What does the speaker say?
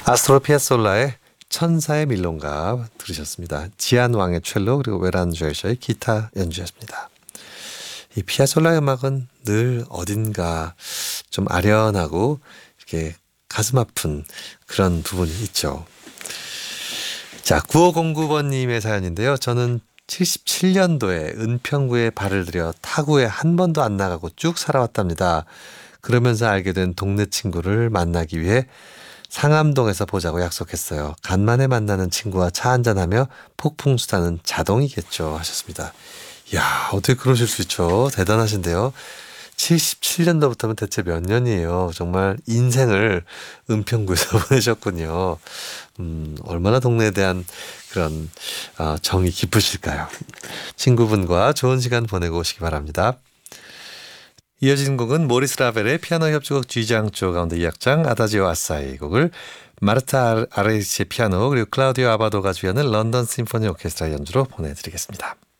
아스트로 피아솔라의 천사의 밀론가 들으셨습니다. 지안 왕의 첼로 그리고 웨란 조에셔의 기타 연주였습니다. 이 피아솔라 음악은 늘 어딘가 좀 아련하고 이렇게 가슴 아픈 그런 부분이 있죠. 자, 9509번님의 사연인데요. 저는 77년도에 은평구에 발을 들여 타구에 한 번도 안 나가고 쭉 살아왔답니다. 그러면서 알게 된 동네 친구를 만나기 위해 상암동에서 보자고 약속했어요. 간만에 만나는 친구와 차 한잔하며 폭풍수다는 자동이겠죠 하셨습니다. 이야, 어떻게 그러실 수 있죠? 대단하신데요. 77년도부터면 대체 몇 년이에요. 정말 인생을 은평구에서 보내셨군요. 얼마나 동네에 대한 그런 정이 깊으실까요? 친구분과 좋은 시간 보내고 오시기 바랍니다. 이어진 곡은 모리스 라벨의 피아노 협주곡 G장조 가운데 2악장 아다지오 아사이 곡을 마르타 아레이치의 피아노 그리고 클라우디오 아바도가 주연은 런던 심포니 오케스트라 연주로 보내드리겠습니다.